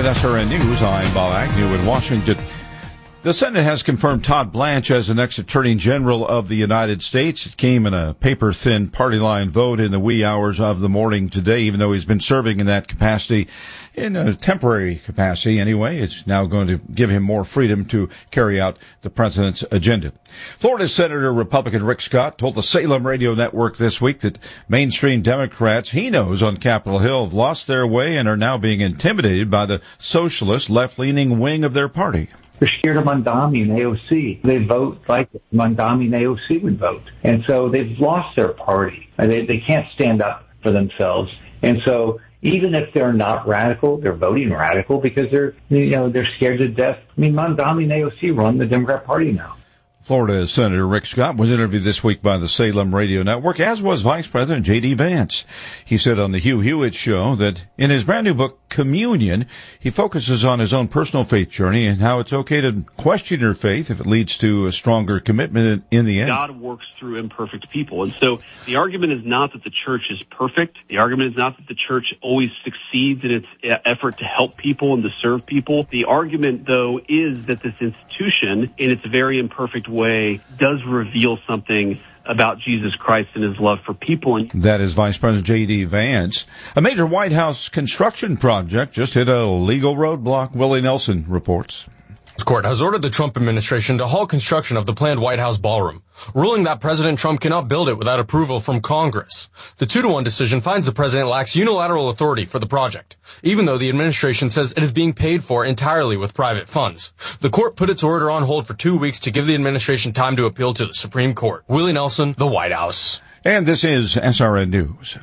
With SRN News, I'm Bob Agnew in Washington. The Senate has confirmed Todd Blanche as the next Attorney General of the United States. It came in a paper-thin party line vote in the wee hours of the morning today, even though he's been serving in that capacity, in a temporary capacity anyway. It's now going to give him more freedom to carry out the president's agenda. Florida Senator Republican Rick Scott told the Salem Radio Network this week that mainstream Democrats he knows on Capitol Hill have lost their way and are now being intimidated by the socialist left-leaning wing of their party. They're scared of Mamdani and AOC. They vote like Mamdani and AOC would vote. And so they've lost their party. They can't stand up for themselves. And so even if they're not radical, they're voting radical because they're scared to death. I mean, Mamdani and AOC run the Democrat Party now. Florida Senator Rick Scott was interviewed this week by the Salem Radio Network, as was Vice President J.D. Vance. He said on the Hugh Hewitt Show that in his brand new book, Communion, he focuses on his own personal faith journey and how it's okay to question your faith if it leads to a stronger commitment in the end. God works through imperfect people. And so the argument is not that the church is perfect. The argument is not that the church always succeeds in its effort to help people and to serve people. The argument, though, is that this institution, in its very imperfect way, does reveal something about Jesus Christ and his love for people. That is Vice President J.D. Vance. A major White House construction project just hit a legal roadblock. Willie Nelson reports. The court has ordered the Trump administration to halt construction of the planned White House ballroom, ruling that President Trump cannot build it without approval from Congress. The 2-1 decision finds the president lacks unilateral authority for the project, even though the administration says it is being paid for entirely with private funds. The court put its order on hold for 2 weeks to give the administration time to appeal to the Supreme Court. Willie Nelson, the White House. And this is SRN News.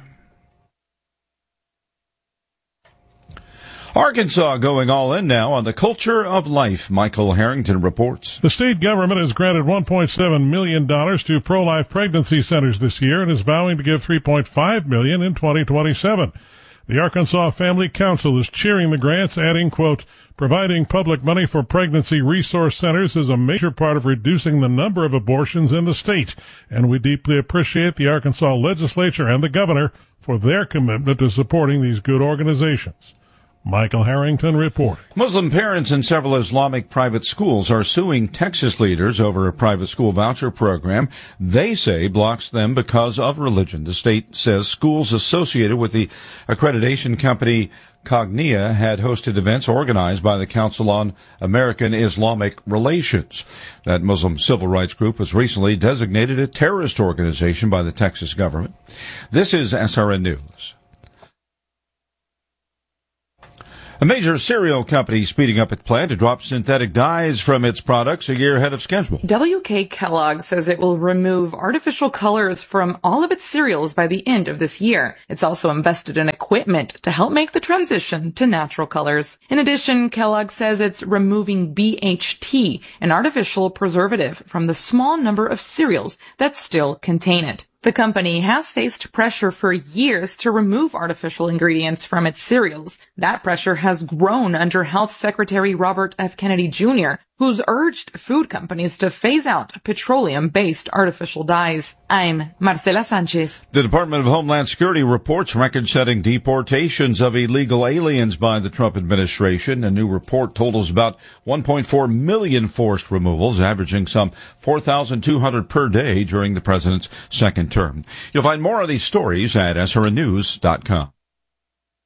Arkansas going all in now on the culture of life. Michael Harrington reports. The state government has granted $1.7 million to pro-life pregnancy centers this year and is vowing to give $3.5 million in 2027. The Arkansas Family Council is cheering the grants, adding, quote, providing public money for pregnancy resource centers is a major part of reducing the number of abortions in the state, and we deeply appreciate the Arkansas legislature and the governor for their commitment to supporting these good organizations. Michael Harrington reporting. Muslim parents in several Islamic private schools are suing Texas leaders over a private school voucher program they say blocks them because of religion. The state says schools associated with the accreditation company Cognia had hosted events organized by the Council on American Islamic Relations. That Muslim civil rights group was recently designated a terrorist organization by the Texas government. This is SRN News. A major cereal company speeding up its plan to drop synthetic dyes from its products a year ahead of schedule. WK Kellogg says it will remove artificial colors from all of its cereals by the end of this year. It's also invested in equipment to help make the transition to natural colors. In addition, Kellogg says it's removing BHT, an artificial preservative, from the small number of cereals that still contain it. The company has faced pressure for years to remove artificial ingredients from its cereals. That pressure has grown under Health Secretary Robert F. Kennedy Jr., who's urged food companies to phase out petroleum-based artificial dyes. I'm Marcela Sanchez. The Department of Homeland Security reports record-setting deportations of illegal aliens by the Trump administration. A new report totals about 1.4 million forced removals, averaging some 4,200 per day during the president's second term. You'll find more of these stories at srnnews.com.